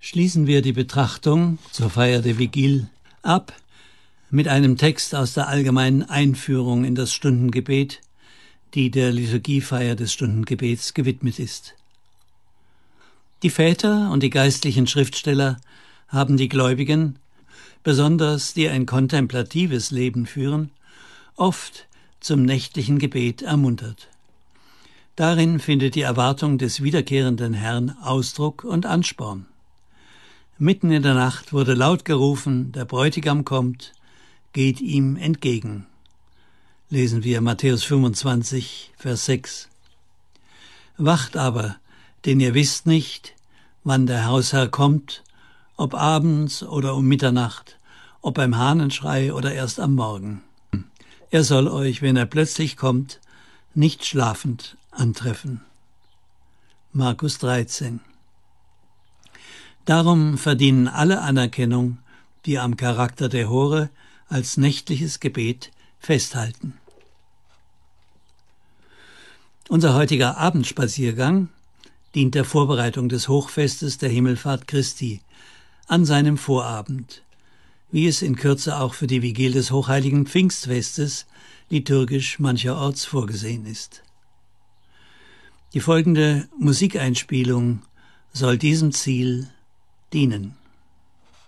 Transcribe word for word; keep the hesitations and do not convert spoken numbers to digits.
Schließen wir die Betrachtung zur Feier der Vigil ab mit einem Text aus der allgemeinen Einführung in das Stundengebet, die der Liturgiefeier des Stundengebets gewidmet ist. Die Väter und die geistlichen Schriftsteller haben die Gläubigen, besonders die ein kontemplatives Leben führen, oft zum nächtlichen Gebet ermuntert. Darin findet die Erwartung des wiederkehrenden Herrn Ausdruck und Ansporn. Mitten in der Nacht wurde laut gerufen, der Bräutigam kommt, geht ihm entgegen. Lesen wir Matthäus fünfundzwanzig, Vers sechs. Wacht aber, denn ihr wisst nicht, wann der Hausherr kommt, ob abends oder um Mitternacht, ob beim Hahnenschrei oder erst am Morgen. Er soll euch, wenn er plötzlich kommt, nicht schlafend antreffen. Markus dreizehn. Darum verdienen alle Anerkennung, die am Charakter der Hore als nächtliches Gebet festhalten. Unser heutiger Abendspaziergang dient der Vorbereitung des Hochfestes der Himmelfahrt Christi an seinem Vorabend, wie es in Kürze auch für die Vigil des hochheiligen Pfingstfestes liturgisch mancherorts vorgesehen ist. Die folgende Musikeinspielung soll diesem Ziel dienen.